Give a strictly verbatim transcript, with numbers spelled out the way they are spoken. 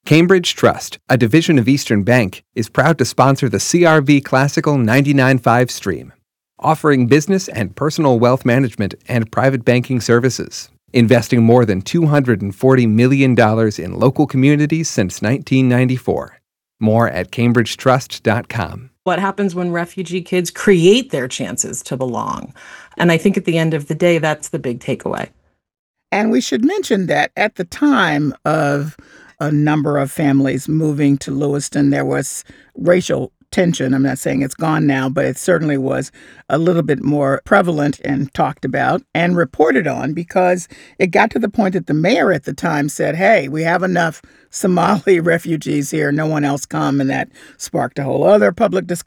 Cambridge Trust, a division of Eastern Bank, is proud to sponsor the C R V Classical ninety-nine point five stream, offering business and personal wealth management and private banking services, investing more than two hundred forty million dollars in local communities since nineteen ninety-four. More at cambridge trust dot com. What happens when refugee kids create their chances to belong? And I think at the end of the day, that's the big takeaway. And we should mention that at the time of a number of families moving to Lewiston, there was racial tension. I'm not saying it's gone now, but it certainly was a little bit more prevalent and talked about and reported on, because it got to the point that the mayor at the time said, hey, we have enough Somali refugees here. No one else come. And that sparked a whole other public discussion.